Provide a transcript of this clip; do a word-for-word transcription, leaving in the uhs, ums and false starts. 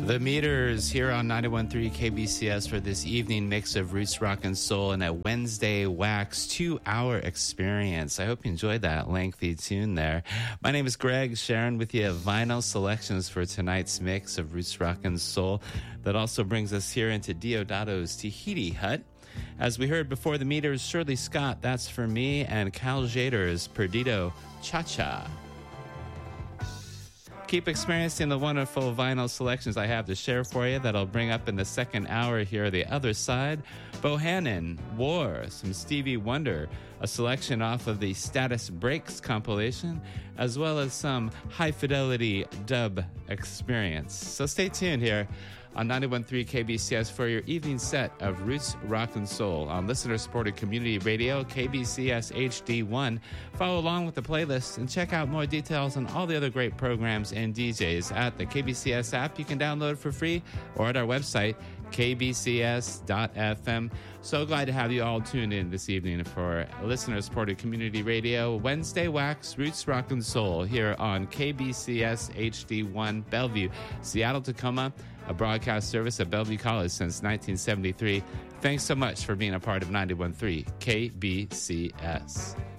The Meters here on ninety-one point three K B C S for this evening mix of roots, rock, and soul and a Wednesday Wax two-hour experience. I hope you enjoyed that lengthy tune there. My name is Greg, sharing with you vinyl selections for tonight's mix of roots, rock, and soul that also brings us here into Diodato's Tahiti Hut. As we heard before the Meters, Shirley Scott, That's For Me, and Cal Jader's Perdido Cha-Cha. Keep experiencing the wonderful vinyl selections I have to share for you that I'll bring up in the second hour here. The other side, Bohannon, War, some Stevie Wonder, a selection off of the Status Breaks compilation, as well as some high-fidelity dub experience. So stay tuned here on ninety-one point three K B C S for your evening set of Roots, Rock, and Soul on listener-supported community radio, K B C S H D one. Follow along with the playlist and check out more details on all the other great programs and D Js at the K B C S app you can download for free or at our website, k b c s dot f m. So glad to have you all tuned in this evening for listener-supported community radio, Wednesday Wax, Roots, Rock, and Soul here on K B C S H D one, Bellevue, Seattle, Tacoma, a broadcast service at Bellevue College since nineteen seventy-three. Thanks so much for being a part of ninety-one point three K B C S.